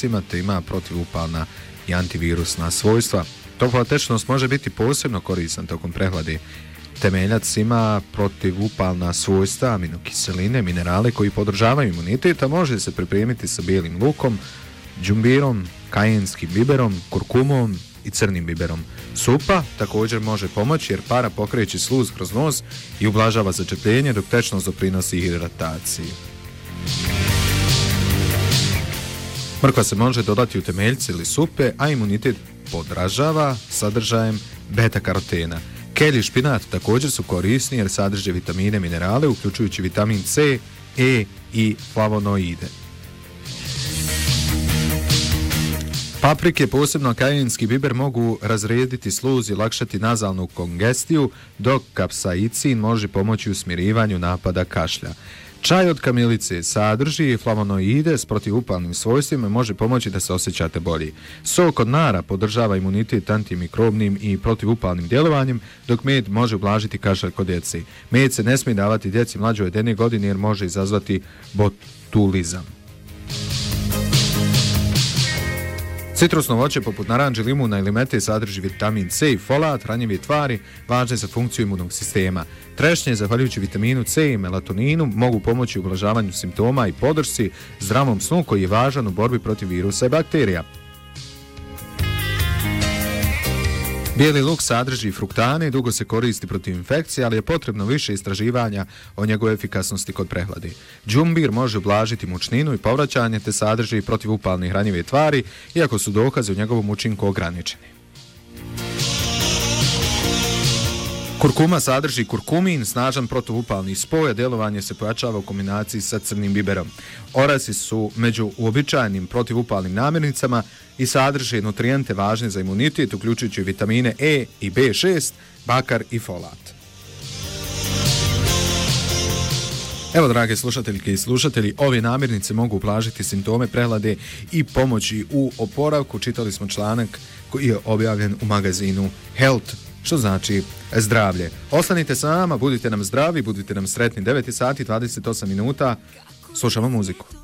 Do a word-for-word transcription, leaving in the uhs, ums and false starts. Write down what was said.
svojstvima te ima protivupalna i antivirusna svojstva. Topla tečnost može biti posebno koristan tokom prehlade. Temeljac ima protivupalna svojstva, aminokiseline, minerale koji podržavaju imunitet, a može se pripremiti sa bijelim lukom, đumbirom, kajenskim biberom, kurkumom i crnim biberom. Supa također može pomoći jer para pokreće sluz kroz nos i ublažava začepljenje dok tečnost doprinosi hidrataciji. Mrkva se može dodati u temeljce ili supe, a imunitet podražava sadržajem beta-karotena. Kelj i špinat također su korisni jer sadrže vitamine i minerale, uključujući vitamin C, E i flavonoide. Paprike, posebno kajenski biber, mogu razrediti sluz i lakšati nazalnu kongestiju, dok kapsaicin može pomoći u smirivanju napada kašlja. Čaj od kamilice sadrži flavonoide s protivupalnim svojstvima i može pomoći da se osjećate bolji. Sok od nara podržava imunitet antimikrobnim i protivupalnim djelovanjem, dok med može ublažiti kašalj kod djece. Med se ne smije davati djeci mlađoj od jedne godine jer može izazvati botulizam. Citrusno voće poput naranđe, limuna ili mete sadrži vitamin C i folat, hranjive tvari, važne za funkciju imunog sistema. Trešnje, zahvaljujući vitaminu C i melatoninu, mogu pomoći u ublažavanju simptoma i podršci zdravom snu koji je važan u borbi protiv virusa i bakterija. Bijeli luk sadrži fruktane i dugo se koristi protiv infekcije, ali je potrebno više istraživanja o njegovoj efikasnosti kod prehlade. Đumbir može ublažiti mučninu i povraćanje te sadrži protivupalne hranjive tvari, iako su dokaze u njegovom učinku ograničeni. Kurkuma sadrži kurkumin, snažan protivupalni spoj, a djelovanje se pojačava u kombinaciji sa crnim biberom. Orasi su među uobičajenim protivupalnim namirnicama i sadrže nutrijente važne za imunitet, uključujući vitamine E i B šest, bakar i folat. Evo, drage slušateljke i slušatelji, ove namirnice mogu ublažiti simptome prehlade i pomoći u oporavku. Čitali smo članak koji je objavljen u magazinu Health, što znači zdravlje. Ostanite sa nama, budite nam zdravi, budite nam sretni. devet sati i dvadeset osam minuta, slušamo muziku.